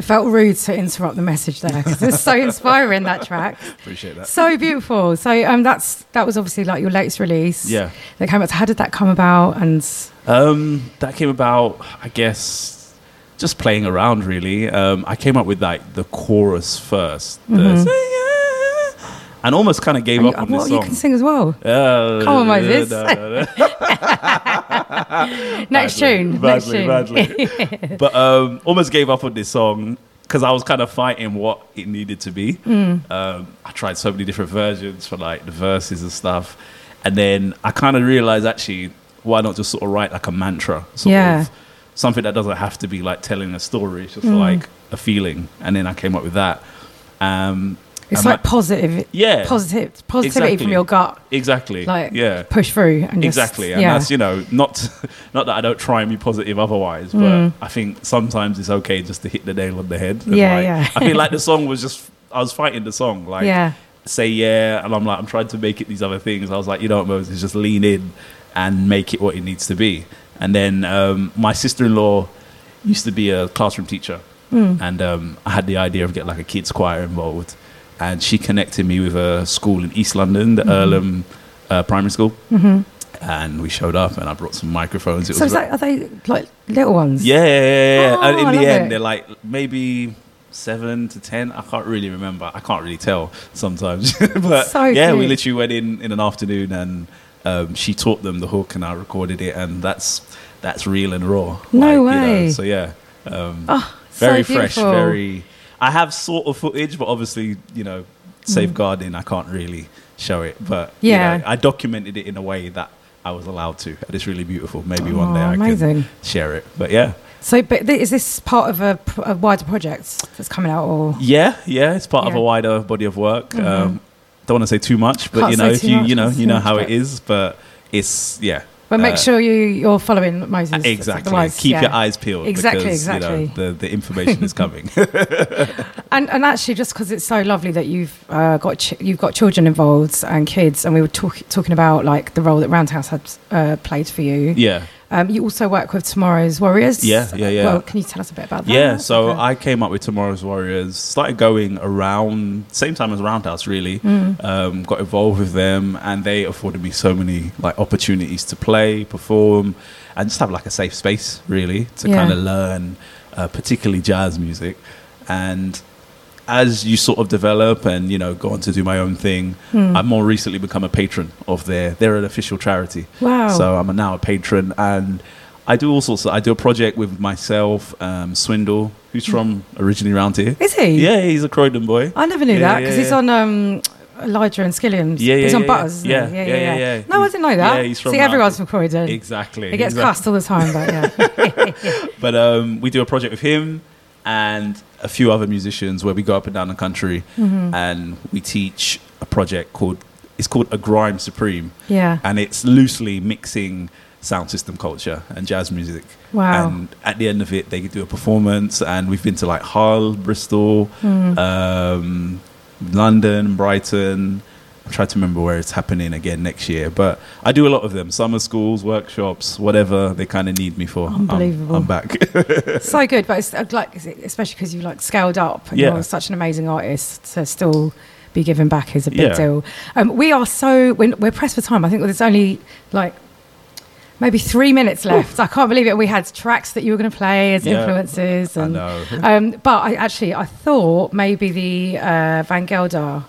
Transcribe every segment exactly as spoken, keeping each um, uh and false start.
It felt rude to interrupt the message there because it's so inspiring, that track. Appreciate that. So beautiful. So um, that's that was obviously like your latest release. Yeah. That came out. How did that come about? And um, that came about, I guess, just playing around really. Um, I came up with like the chorus first. The Mhm. "Say yeah," and almost kind of gave and up you, on what, this you song. can sing as well. Uh, Come on, Moses. no, no, no. Next Badly, tune. badly, Next tune. badly. But um, almost gave up on this song because I was kind of fighting what it needed to be. Mm. Um, I tried so many different versions for like the verses and stuff, and then I kind of realized actually, why not just sort of write like a mantra, sort Yeah. of something that doesn't have to be like telling a story, it's just Mm. like a feeling, and then I came up with that. Um, It's and like my- positive, yeah, positive, positivity Exactly. from your gut. exactly, Like yeah. push through and just, Exactly, and yeah. that's, you know, not not that I don't try and be positive otherwise, but Mm. I think sometimes it's okay just to hit the nail on the head. And Yeah, like, yeah. I feel like the song was just, I was fighting the song, like yeah. say yeah, and I'm like, I'm trying to make it these other things. I was like, you know what, Moses, just lean in and make it what it needs to be. And then um, my sister-in-law used to be a classroom teacher, Mm. and um, I had the idea of getting like a kids choir involved, and she connected me with a school in East London, the Mhm. Earlham uh, Primary School, hmm and we showed up, and I brought some microphones. It So was is like- that, are they like little ones? yeah, yeah, yeah, yeah. Oh, and in I the love end, it. they're like maybe seven to ten. I can't really remember. I can't really tell sometimes. But So yeah, we cute. literally went in in an afternoon, and um, she taught them the hook, and I recorded it, and that's that's real and raw. No you know, way. so yeah, um, Oh, very so fresh. beautiful. Very. I have sort of footage, but obviously, you know, safeguarding. I can't really show it, but you Yeah. know, I documented it in a way that I was allowed to, and it's really beautiful. Maybe one Oh, day I amazing. can share it. But yeah. So, but th- is this part of a, pr- a wider project that's coming out, or Yeah, yeah, it's part of Yeah. a wider body of work. Mhm. Um, don't want to say too much, but Can't you know, say if too you much, you know that's you too know much, how but- it is, but it's yeah. but make uh, sure you you're following Moses. Exactly. otherwise, Keep yeah. your eyes peeled. Exactly, because, You exactly. know, the the information is coming. And and actually, just because it's so lovely that you've uh, got ch- you've got children involved and kids, and we were talk- talking about like the role that Roundhouse had uh, played for you. yeah. Um, you also work with Tomorrow's Warriors. Yeah, yeah, yeah. Well, can you tell us a bit about that? Yeah, so Okay. I came up with Tomorrow's Warriors, started going around, same time as Roundhouse really, Mm. um, got involved with them, and they afforded me so many like opportunities to play, perform, and just have like a safe space really to Yeah. kind of learn, uh, particularly jazz music. And as you sort of develop and, you know, go on to do my own thing, Mm. I've more recently become a patron of their, they're an official charity. Wow. So I'm a, now a patron, and I do all sorts of, I do a project with myself, um, Swindle, who's from originally around here. Is he? Yeah, he's a Croydon boy. I never knew Yeah, that yeah, because yeah. he's on um, Elijah and Skilliams. Yeah, yeah, He's on yeah, Butters. isn't he? yeah. Yeah, yeah, yeah. No, I didn't know that. Yeah, he's from See, that. everyone's from Croydon. Exactly. He gets exactly. cussed all the time, but yeah. But um, we do a project with him and a few other musicians where we go up and down the country, Mhm. and we teach a project called, it's called A Grime Supreme, Yeah. and it's loosely mixing sound system culture and jazz music. Wow. And at the end of it, they do a performance, and we've been to like Hull, Bristol, Mm. um, London, Brighton. I'm trying to remember where it's happening again next year, but I do a lot of them: summer schools, workshops, whatever they kind of need me for. I'm- Unbelievable. I'm, back. So good, but it's uh, like, especially because you like scaled up and Yeah. you're such an amazing artist, to still be giving back is a big Yeah. deal. Um, we are so, we're, we're pressed for time. I think there's only like maybe three minutes left. I can't believe it. We had tracks that you were going to play as Yeah. influences. I And, know. Um, but I actually, I thought maybe the uh, Van Gelder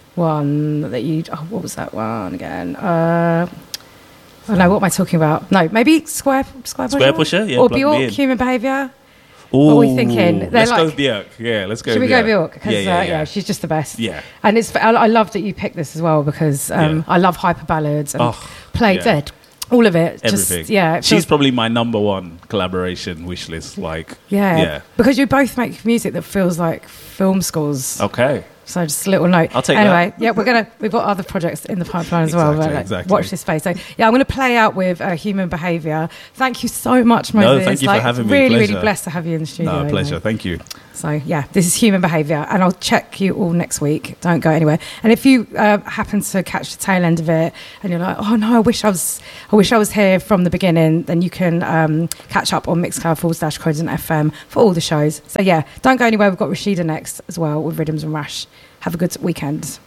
one that you, oh, what was that one again? Uh, oh no, what am I talking about? No, maybe Square Square Pusher? Square Pusher, yeah, Or plug me Bjork, in. Human Behaviour? Ooh, are we thinking? They're Let's go like- with Björk. Yeah, let's go. Should we Björk. go Bjork? Because Yeah, yeah, uh, yeah. yeah, she's just the best. Yeah. And it's I, I love that you picked this as well because um, Yeah. I love hyper ballads and Oh, played yeah. dead. All of it. Everything. Just, yeah. it She's feels- probably my number one collaboration wish list. Like, yeah. yeah. Because you both make music that feels like film scores. Okay. So just a little note. I'll take anyway, that. yeah, we're gonna we've got other projects in the pipeline as well. Exactly, But, like, exactly. watch this space. So yeah, I'm gonna play out with uh, Human Behaviour. Thank you so much, Moses. No, thank you like, for having me. Really, really Pleasure. blessed to have you in the studio. No, pleasure. Like. Thank you. So yeah, this is Human Behaviour, and I'll check you all next week. Don't go anywhere. And if you uh, happen to catch the tail end of it, and you're like, oh no, I wish I was, I wish I was here from the beginning, then you can um, catch up on Mixcloud forward slash Croydon F M for all the shows. So yeah, don't go anywhere. We've got Rashida next as well with Rhythms and Rash. Have a good weekend.